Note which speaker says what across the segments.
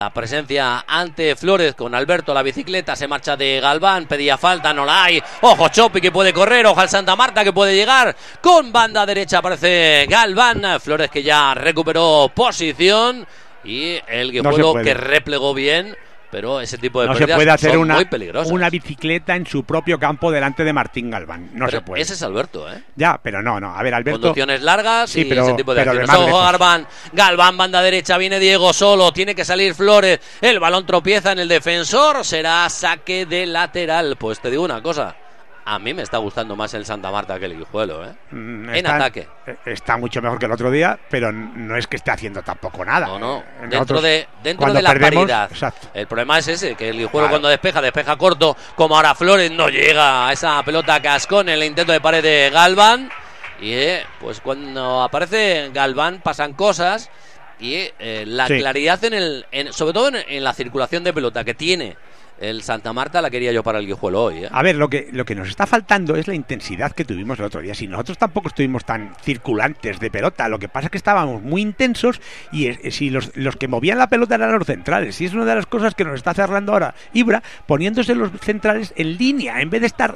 Speaker 1: La presencia ante Flores con Alberto, la bicicleta, se marcha de Galván, pedía falta, no la hay. Ojo Chopi que puede correr, ojo al Santa Marta que puede llegar. Con banda derecha aparece Galván, Flores que ya recuperó posición y el Guijuelo que replegó bien. Pero ese tipo de
Speaker 2: no se puede hacer
Speaker 1: muy peligrosas.
Speaker 2: Una bicicleta en su propio campo delante de Martín Galván. No
Speaker 1: pero
Speaker 2: se puede.
Speaker 1: Ese es Alberto, ¿eh?
Speaker 2: Ya, pero no. A ver, Alberto.
Speaker 1: Conducciones largas
Speaker 2: sí,
Speaker 1: y
Speaker 2: pero,
Speaker 1: ese tipo de acciones.
Speaker 2: Ojo,
Speaker 1: Galván, banda derecha, viene Diego solo. Tiene que salir Flores. El balón tropieza en el defensor. Será saque de lateral. Pues te digo una cosa. A mí me está gustando más el Santa Marta que el Guijuelo, ¿eh? En ataque.
Speaker 2: Está mucho mejor que el otro día, pero no es que esté haciendo tampoco nada.
Speaker 1: No. Dentro de la paridad.
Speaker 2: Exacto.
Speaker 1: El problema es ese, que el Guijuelo cuando despeja corto, como ahora Flores, no llega a esa pelota Cascón en el intento de pared de Galván. Y pues cuando aparece Galván pasan cosas y la claridad sobre todo en la circulación de pelota que tiene el Santa Marta la quería yo para el Guijuelo hoy, ¿eh?
Speaker 2: A ver, lo que nos está faltando es la intensidad que tuvimos el otro día. Si nosotros tampoco estuvimos tan circulantes de pelota, lo que pasa es que estábamos muy intensos y si los que movían la pelota eran los centrales. Y es una de las cosas que nos está cerrando ahora Ibra, poniéndose los centrales en línea, en vez de estar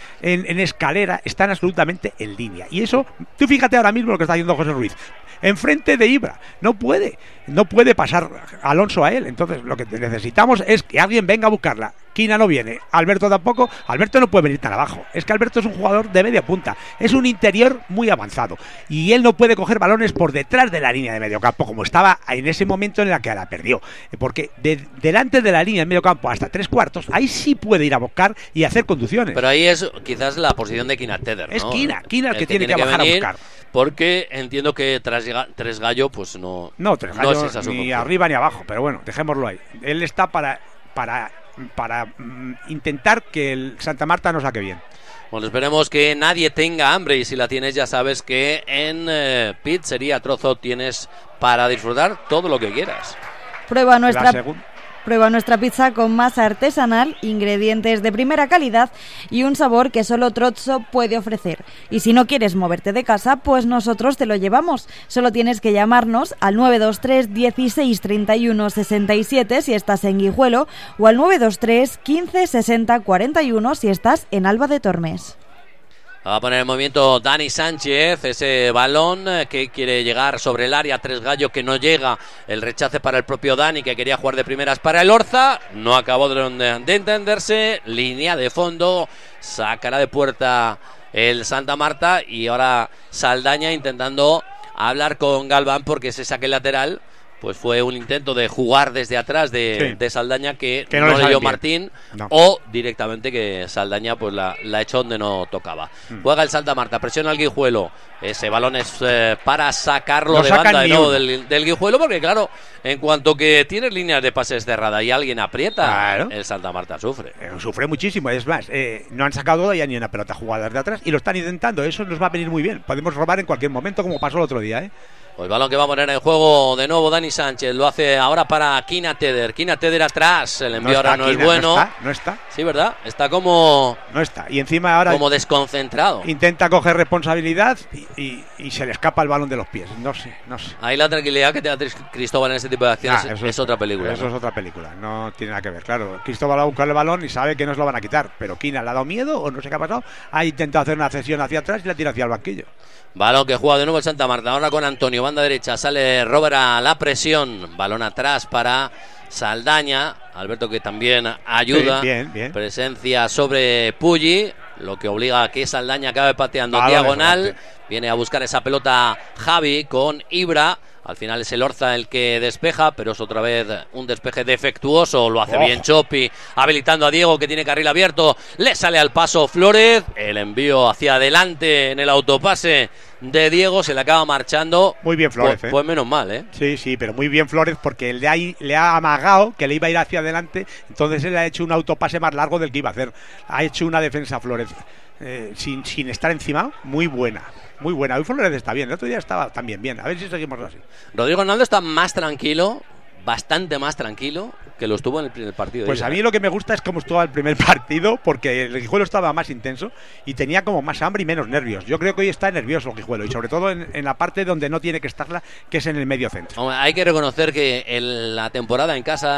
Speaker 2: en escalera, están absolutamente en línea. Y eso, tú fíjate ahora mismo lo que está haciendo José Ruiz. Enfrente de Ibra, no puede pasar Alonso a él. Entonces lo que necesitamos es que alguien venga a buscarla. Quina no viene, Alberto tampoco. Alberto no puede venir tan abajo, es que Alberto es un jugador de media punta, es un interior muy avanzado y él no puede coger balones por detrás de la línea de medio campo como estaba en ese momento en la que la perdió, porque delante de la línea de medio campo hasta 3/4, ahí sí puede ir a buscar y hacer conducciones.
Speaker 1: Pero ahí es quizás la posición de Quina Teder, ¿no?
Speaker 2: Es Quina el que tiene que bajar a buscar.
Speaker 1: Porque entiendo que tras Tres Gallo, pues no.
Speaker 2: No, Tres Gallo
Speaker 1: no es esa
Speaker 2: ni arriba ni abajo, pero bueno, dejémoslo ahí. Él está para intentar que el Santa Marta nos saque bien.
Speaker 1: Bueno, esperemos que nadie tenga hambre y si la tienes ya sabes que en Pizzería Trozo tienes para disfrutar todo lo que quieras.
Speaker 3: Prueba nuestra pizza con masa artesanal, ingredientes de primera calidad y un sabor que solo Trozzo puede ofrecer. Y si no quieres moverte de casa, pues nosotros te lo llevamos. Solo tienes que llamarnos al 923 16 31 67 si estás en Guijuelo o al 923 15 60 41 si estás en Alba de Tormes.
Speaker 1: Va a poner en movimiento Dani Sánchez, ese balón que quiere llegar sobre el área, Tres Gallo que no llega, el rechace para el propio Dani que quería jugar de primeras para el Orza, no acabó de entenderse, línea de fondo, sacará de puerta el Santa Marta y ahora Saldaña intentando hablar con Galván porque ese saque lateral pues fue un intento de jugar desde atrás de Saldaña que no le dio Martín o directamente que Saldaña pues la echó donde no tocaba. Juega el Santa Marta, presiona al Guijuelo, ese balón es para sacarlo de banda de nuevo del Guijuelo porque claro, en cuanto que tienes líneas de pases cerradas y alguien aprieta, el Santa Marta sufre.
Speaker 2: Sufre muchísimo, es más, no han sacado ya ni una pelota jugada desde atrás y lo están intentando, eso nos va a venir muy bien, podemos robar en cualquier momento como pasó el otro día,
Speaker 1: Pues balón que va a poner en juego de nuevo Dani Sánchez. Lo hace ahora para Quina Teder. Quina Teder atrás. El envío ahora no es bueno.
Speaker 2: No está.
Speaker 1: Sí, ¿verdad? Está como...
Speaker 2: No está. Y encima ahora...
Speaker 1: como desconcentrado.
Speaker 2: Intenta coger responsabilidad y se le escapa el balón de los pies. No sé.
Speaker 1: Ahí la tranquilidad que te da Cristóbal en ese tipo de acciones es otra película.
Speaker 2: Eso es otra película. No tiene nada que ver. Claro, Cristóbal va a buscar el balón y sabe que no se lo van a quitar. Pero Quina le ha dado miedo o no sé qué ha pasado. Ha intentado hacer una cesión hacia atrás y la tira hacia el banquillo.
Speaker 1: Balón que juega de nuevo el Santa Marta. Ahora con Antonio, banda derecha. Sale Robert a la presión. Balón atrás para Saldaña. Alberto que también ayuda.
Speaker 2: Bien.
Speaker 1: Presencia sobre Pulli. Lo que obliga a que Saldaña acabe pateando diagonal. Viene a buscar esa pelota Javi con Ibra. Al final es el Orza el que despeja, pero es otra vez un despeje defectuoso. Lo hace bien Chopi, habilitando a Diego que tiene carril abierto. Le sale al paso Flores. El envío hacia adelante en el autopase de Diego. Se le acaba marchando.
Speaker 2: Muy bien Flores.
Speaker 1: Pues menos mal,
Speaker 2: Sí, pero muy bien Flores porque le ha amagado que le iba a ir hacia adelante. Entonces él ha hecho un autopase más largo del que iba a hacer. Ha hecho una defensa Flores sin estar encima. Muy buena. Hoy Flores está bien, el otro día estaba también bien. A ver si seguimos así.
Speaker 1: Rodrigo Hernández está más tranquilo, bastante más tranquilo que lo estuvo en el primer partido.
Speaker 2: Pues a mí lo que me gusta es cómo estuvo el primer partido, porque el Guijuelo estaba más intenso y tenía como más hambre y menos nervios. Yo creo que hoy está nervioso el Guijuelo, y sobre todo en la parte donde no tiene que estarla, que es en el medio centro.
Speaker 1: Hay que reconocer que la temporada en casa